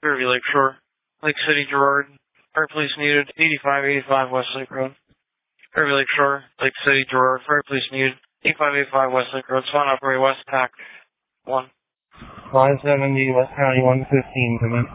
Fairview Lakeshore, Lake City, Girard. Fire police needed, 8585 Westlake Road. Fairview Lakeshore, Lake City, Girard. Fire police needed, 8585 Westlake Road. Spawn operator West Pack 1. 570 West County 115, come in.